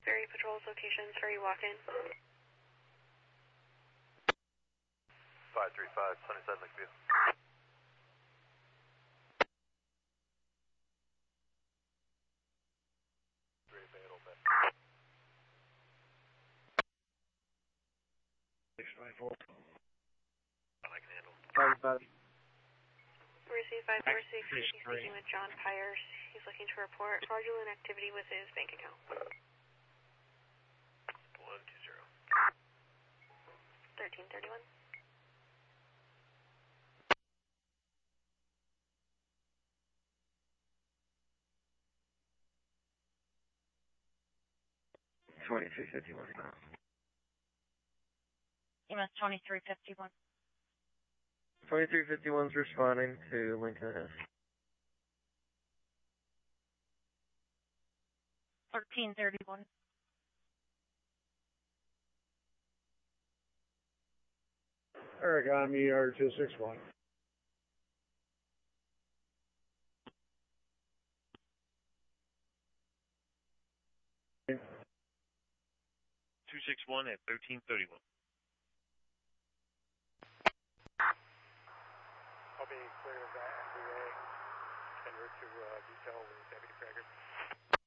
Ferry patrols locations, ferry walk-in. 535, Sunnyside Lakeview. Ready to pay it all back. 624. I can handle. 5-5. Receive 546, he's speaking with John Pyers. He's looking to report fraudulent activity with his bank account. 120. 1331. EMS 2351. 2351's responding to Lincoln S. 1331. Origami R261. Two 261 at 1331. I'll be clear of that MBA. En route to detail with Deputy Crager.